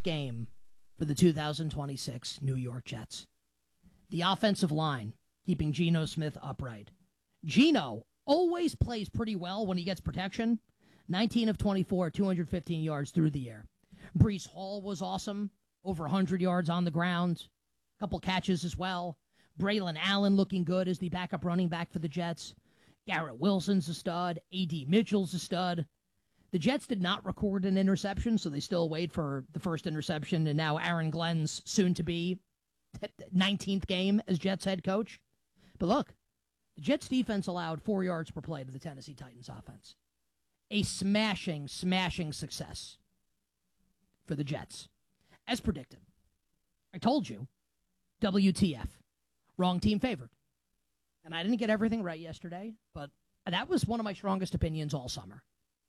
first game for the 2026 New York Jets. The offensive line keeping Geno Smith upright. Geno always plays pretty well when he gets protection. 19 of 24, 215 yards through the air. Breece Hall was awesome, over 100 yards on the ground, a couple catches as well. Braylon Allen looking good as the backup running back for the Jets. Garrett Wilson's a stud. A.D. Mitchell's a stud. The Jets did not record an interception, so they still wait for the first interception, and now Aaron Glenn's soon-to-be 19th game as Jets head coach. But look, the Jets defense allowed 4 yards per play to the Tennessee Titans offense. A smashing success for the Jets. As predicted. I told you, WTF. Wrong team favored. And I didn't get everything right yesterday, but that was one of my strongest opinions all summer.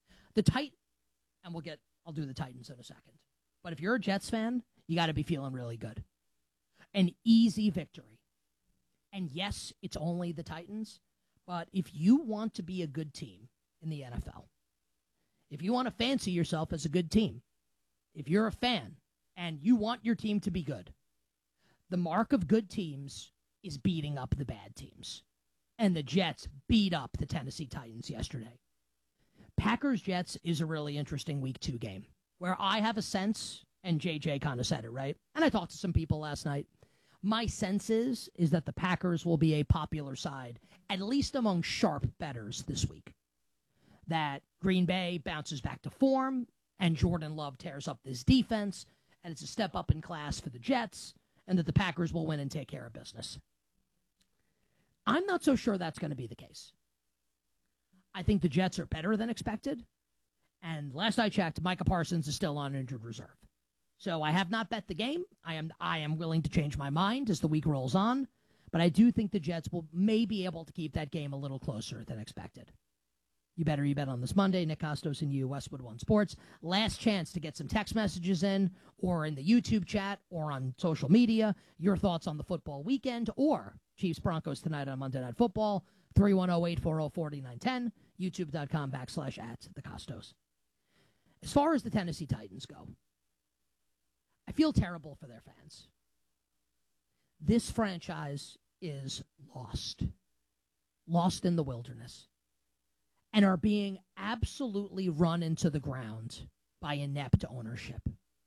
I'll do the Titans in a second. But if you're a Jets fan, you got to be feeling really good. An easy victory. And yes, it's only the Titans, but if you want to be a good team in the NFL, if you want to fancy yourself as a good team, if you're a fan and you want your team to be good, the mark of good teams is beating up the bad teams. And the Jets beat up the Tennessee Titans yesterday. Packers-Jets is a really interesting Week 2 game where I have a sense, and JJ kind of said it, right? And I talked to some people last night. My sense is that the Packers will be a popular side, at least among sharp bettors this week. That Green Bay bounces back to form, and Jordan Love tears up this defense, and it's a step up in class for the Jets, and that the Packers will win and take care of business. I'm not so sure that's going to be the case. I think the Jets are better than expected, and last I checked, Micah Parsons is still on injured reserve. So I have not bet the game. I am willing to change my mind as the week rolls on, but I do think the Jets may be able to keep that game a little closer than expected. You bet on this Monday. Nick Costos and you, Westwood One Sports. Last chance to get some text messages in, or in the YouTube chat, or on social media. Your thoughts on the football weekend, or Chiefs Broncos tonight on Monday Night Football. 310-840-4910. YouTube.com/@thecostos. As far as the Tennessee Titans go, I feel terrible for their fans. This franchise is lost in the wilderness, and are being absolutely run into the ground by inept ownership.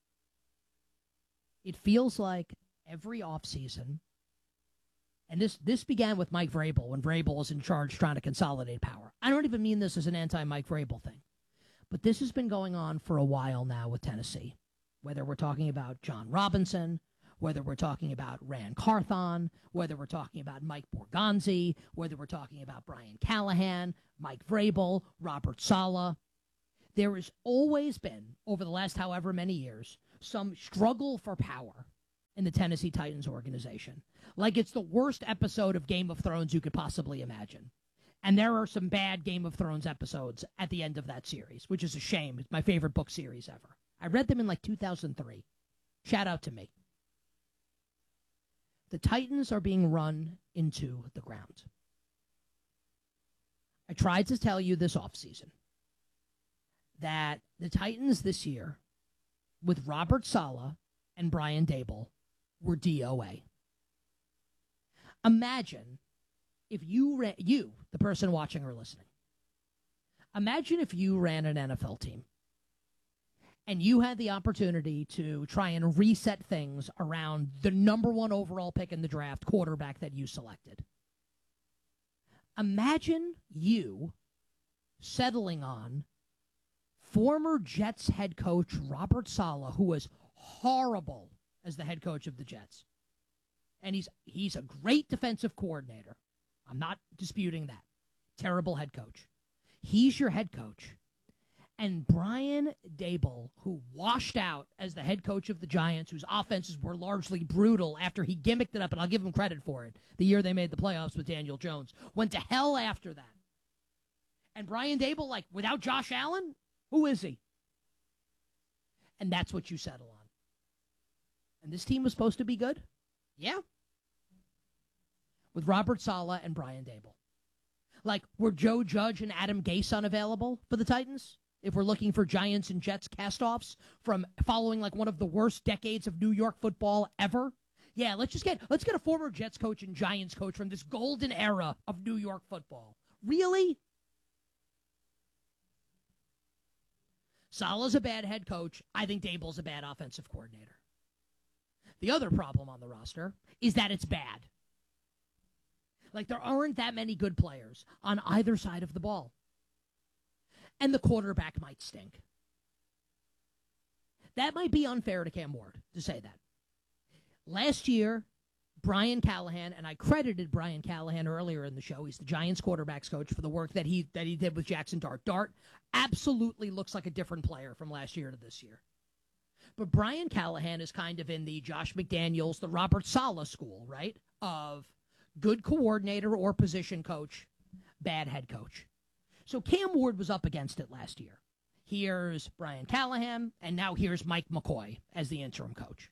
It feels like every offseason, and this began with Mike Vrabel when Vrabel was in charge trying to consolidate power. I don't even mean this as an anti-Mike Vrabel thing, but this has been going on for a while now with Tennessee. Whether we're talking about John Robinson, whether we're talking about Rand Carthon, whether we're talking about Mike Borgonzi, whether we're talking about Brian Callahan, Mike Vrabel, Robert Saleh. There has always been, over the last however many years, some struggle for power in the Tennessee Titans organization. Like it's the worst episode of Game of Thrones you could possibly imagine. And there are some bad Game of Thrones episodes at the end of that series, which is a shame. It's my favorite book series ever. I read them in 2003. Shout out to me. The Titans are being run into the ground. I tried to tell you this offseason that the Titans this year, with Robert Saleh and Brian Daboll, were DOA. Imagine if you, the person watching or listening, imagine if you ran an NFL team and you had the opportunity to try and reset things around the number 1 overall pick in the draft quarterback that you selected. Imagine you settling on former Jets head coach Robert Saleh, who was horrible as the head coach of the Jets. And he's a great defensive coordinator. I'm not disputing that. Terrible head coach. He's your head coach. And Brian Daboll, who washed out as the head coach of the Giants, whose offenses were largely brutal after he gimmicked it up, and I'll give him credit for it, the year they made the playoffs with Daniel Jones, went to hell after that. And Brian Daboll, without Josh Allen, who is he? And that's what you settle on. And this team was supposed to be good? Yeah. With Robert Saleh and Brian Daboll. Were Joe Judge and Adam Gase unavailable for the Titans? if we're looking for Giants and Jets cast-offs from following like one of the worst decades of New York football ever. Yeah, let's get a former Jets coach and Giants coach from this golden era of New York football. Really? Saleh's a bad head coach. I think Daboll's a bad offensive coordinator. The other problem on the roster is that it's bad. Like, there aren't that many good players on either side of the ball. And the quarterback might stink. That might be unfair to Cam Ward to say that. Last year, Brian Callahan, and I credited Brian Callahan earlier in the show. He's the Giants quarterbacks coach for the work that he did with Jackson Dart. Dart absolutely looks like a different player from last year to this year. But Brian Callahan is kind of in the Josh McDaniels, the Robert Saleh school, right? Of good coordinator or position coach, bad head coach. So Cam Ward was up against it last year. Here's Brian Callahan, and now here's Mike McCoy as the interim coach.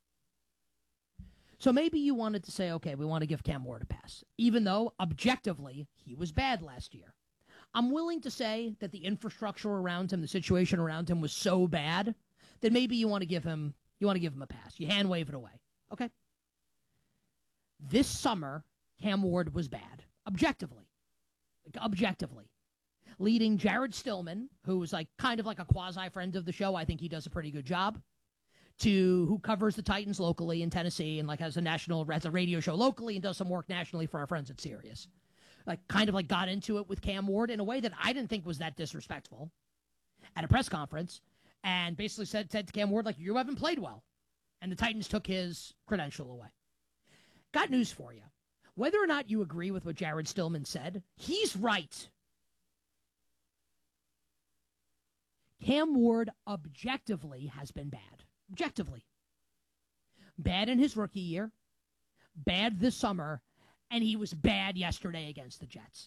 So maybe you wanted to say, okay, we want to give Cam Ward a pass, even though objectively he was bad last year. I'm willing to say that the infrastructure around him, the situation around him was so bad that maybe you want to give him a pass. You hand wave it away. Okay. This summer, Cam Ward was bad, objectively. Leading Jared Stillman, who's like kind of like a quasi friend of the show. I think he does a pretty good job. Who covers the Titans locally in Tennessee and like has a radio show locally and does some work nationally for our friends at Sirius. Like kind of like got into it with Cam Ward in a way that I didn't think was that disrespectful at a press conference, and basically said to Cam Ward, like, you haven't played well. And the Titans took his credential away. Got news for you. Whether or not you agree with what Jared Stillman said, he's right. Cam Ward objectively has been bad. Objectively. Bad in his rookie year, bad this summer, and he was bad yesterday against the Jets.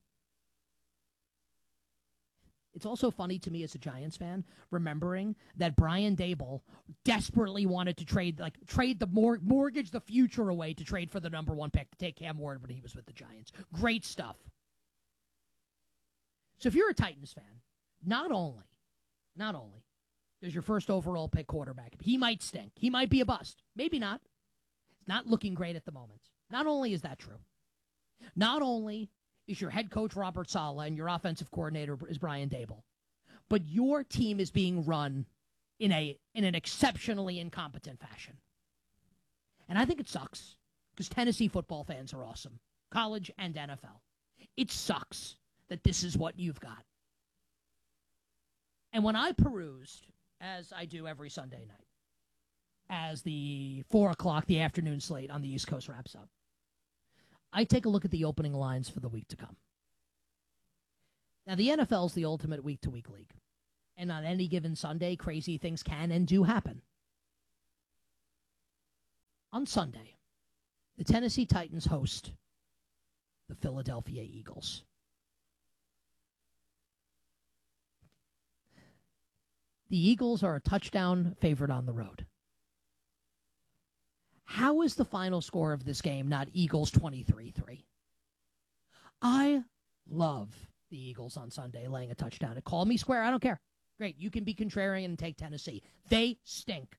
It's also funny to me as a Giants fan, remembering that Brian Daboll desperately wanted to trade the mortgage the future away to trade for the number 1 pick to take Cam Ward when he was with the Giants. Great stuff. So if you're a Titans fan, not only there's your first overall pick quarterback. He might stink. He might be a bust. Maybe not. It's not looking great at the moment. Not only is that true, not only is your head coach Robert Saleh and your offensive coordinator is Brian Daboll, but your team is being run in an exceptionally incompetent fashion. And I think it sucks because Tennessee football fans are awesome, college and NFL. It sucks that this is what you've got. And when I perused, as I do every Sunday night, as the 4 o'clock, the afternoon slate on the East Coast wraps up, I take a look at the opening lines for the week to come. Now, the NFL is the ultimate week-to-week league. And on any given Sunday, crazy things can and do happen. On Sunday, the Tennessee Titans host the Philadelphia Eagles. The Eagles are a touchdown favorite on the road. How is the final score of this game not Eagles 23-3? I love the Eagles on Sunday laying a touchdown. Call me square, I don't care. Great, you can be contrarian and take Tennessee. They stink.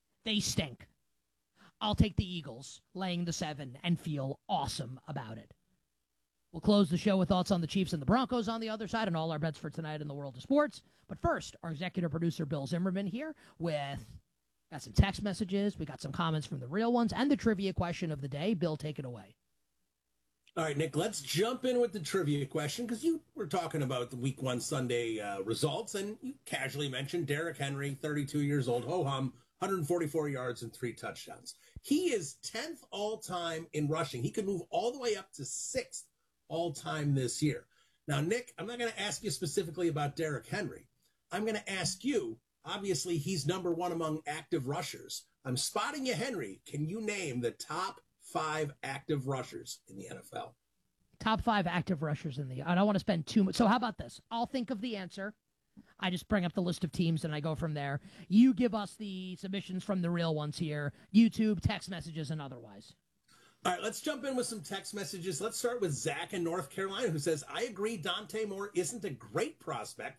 I'll take the Eagles laying the 7 and feel awesome about it. We'll close the show with thoughts on the Chiefs and the Broncos on the other side and all our bets for tonight in the world of sports. But first, our executive producer, Bill Zimmerman, here got some text messages. We got some comments from the real ones and the trivia question of the day. Bill, take it away. All right, Nick, let's jump in with the trivia question because you were talking about the Week 1 Sunday results, and you casually mentioned Derrick Henry, 32 years old, ho-hum, 144 yards and 3 touchdowns. He is 10th all-time in rushing. He could move all the way up to 6th all-time this year. Now, Nick, I'm not going to ask you specifically about Derrick Henry. I'm going to ask you, obviously, he's number 1 among active rushers. I'm spotting you, Henry. Can you name the top 5 active rushers in the NFL? Top 5 active rushers I don't want to spend too much. So how about this? I'll think of the answer. I just bring up the list of teams and I go from there. You give us the submissions from the real ones here, YouTube, text messages, and otherwise. All right, let's jump in with some text messages. Let's start with Zach in North Carolina, who says, I agree Dante Moore isn't a great prospect,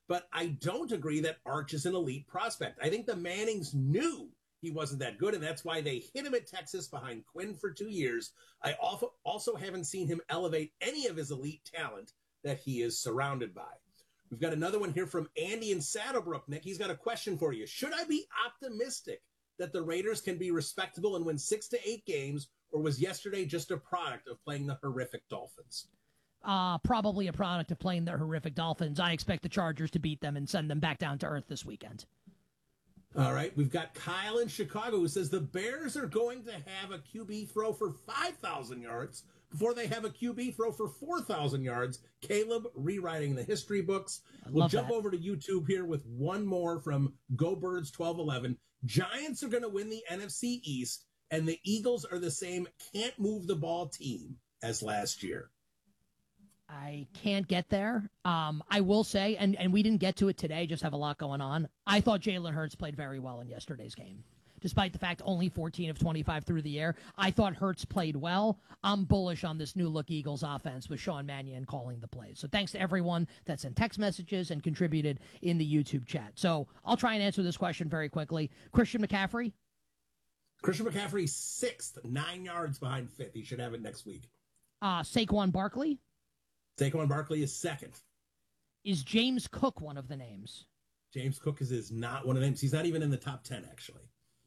but I don't agree that Arch is an elite prospect. I think the Mannings knew he wasn't that good, and that's why they hit him at Texas behind Quinn for 2 years. I also haven't seen him elevate any of his elite talent that he is surrounded by. We've got another one here from Andy in Saddlebrook. Nick, he's got a question for you. Should I be optimistic that the Raiders can be respectable and win 6 to 8 games, or was yesterday just a product of playing the horrific Dolphins? Probably a product of playing the horrific Dolphins. I expect the Chargers to beat them and send them back down to earth this weekend. All right, we've got Kyle in Chicago who says the Bears are going to have a QB throw for 5,000 yards before they have a QB throw for 4,000 yards. Caleb rewriting the history books. We'll jump over to YouTube here with one more from Go Birds 1211. Giants are going to win the NFC East, and the Eagles are the same can't move the ball team as last year. I can't get there. I will say, and we didn't get to it today, just have a lot going on. I thought Jalen Hurts played very well in yesterday's game. Despite the fact only 14 of 25 through the air, I thought Hurts played well. I'm bullish on this new-look Eagles offense with Sean Mannion calling the plays. So thanks to everyone that sent text messages and contributed in the YouTube chat. So I'll try and answer this question very quickly. Christian McCaffrey? Christian McCaffrey, 6th, 9 yards behind 5th. He should have it next week. Saquon Barkley? Saquon Barkley is 2nd. Is James Cook one of the names? James Cook is not one of the names. He's not even in the top 10, actually.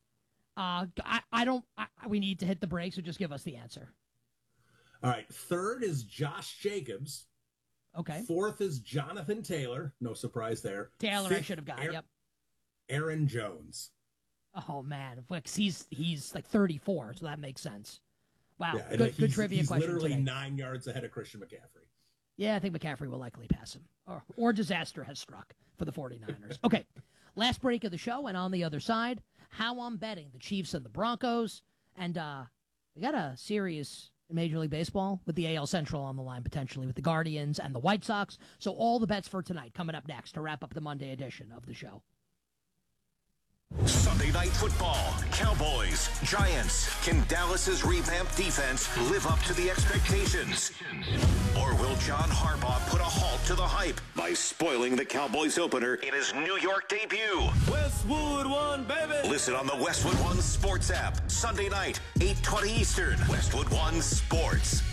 We need to hit the brakes, so just give us the answer. All right. 3rd is Josh Jacobs. Okay. 4th is Jonathan Taylor. No surprise there. Taylor, 5th, I should have got. Yep. Aaron Jones. Oh, man. He's like 34, so that makes sense. Wow. Yeah, good trivia he's question. He's literally today. 9 yards ahead of Christian McCaffrey. Yeah, I think McCaffrey will likely pass him. Or disaster has struck for the 49ers. Okay. Last break of the show, and on the other side, how I'm betting the Chiefs and the Broncos. And we got a series in Major League Baseball with the AL Central on the line, potentially, with the Guardians and the White Sox. So all the bets for tonight coming up next to wrap up the Monday edition of the show. Sunday Night Football, Cowboys, Giants. Can Dallas's revamped defense live up to the expectations? Or will John Harbaugh put a halt to the hype by spoiling the Cowboys opener in his New York debut? Westwood One, baby! Listen on the Westwood One Sports app. Sunday night, 8:20 Eastern. Westwood One Sports.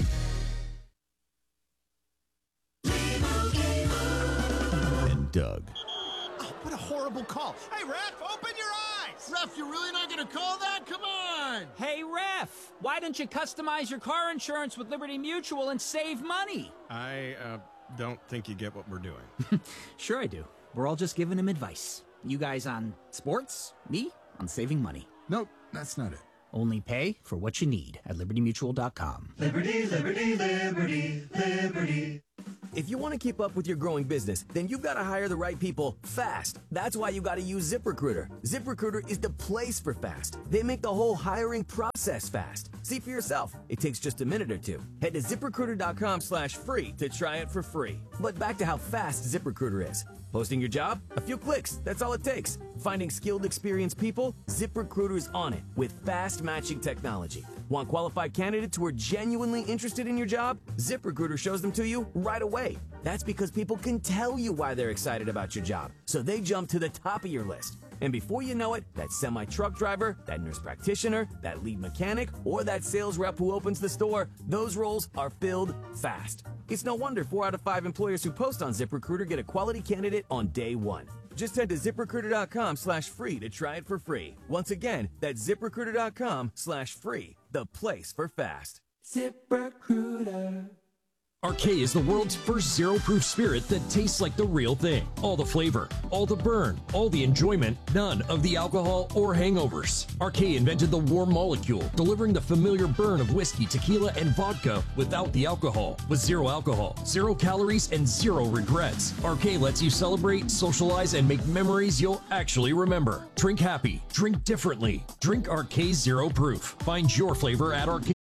And Doug. What a horrible call. Hey, ref, open your eyes! Ref, you're really not going to call that? Come on! Hey, ref, why don't you customize your car insurance with Liberty Mutual and save money? I don't think you get what we're doing. Sure I do. We're all just giving him advice. You guys on sports, me on saving money. Nope, that's not it. Only pay for what you need at libertymutual.com. Liberty, liberty, liberty, liberty. If you want to keep up with your growing business, then you've got to hire the right people fast. That's why you got to use ZipRecruiter. ZipRecruiter is the place for fast. They make the whole hiring process fast. See for yourself. It takes just a minute or two. Head to ZipRecruiter.com/free to try it for free. But back to how fast ZipRecruiter is. Posting your job? A few clicks. That's all it takes. Finding skilled, experienced people? ZipRecruiter's on it with fast matching technology. Want qualified candidates who are genuinely interested in your job? ZipRecruiter shows them to you right away. That's because people can tell you why they're excited about your job, so they jump to the top of your list. And before you know it, that semi-truck driver, that nurse practitioner, that lead mechanic, or that sales rep who opens the store, those roles are filled fast. It's no wonder 4 out of 5 employers who post on ZipRecruiter get a quality candidate on day one. Just head to ZipRecruiter.com/free to try it for free. Once again, that's ZipRecruiter.com/free, the place for fast. ZipRecruiter. RK is the world's first zero-proof spirit that tastes like the real thing. All the flavor, all the burn, all the enjoyment, none of the alcohol or hangovers. RK invented the warm molecule, delivering the familiar burn of whiskey, tequila, and vodka without the alcohol. With zero alcohol, 0 calories, and 0 regrets. RK lets you celebrate, socialize, and make memories you'll actually remember. Drink happy, drink differently. Drink RK Zero Proof. Find your flavor at RK.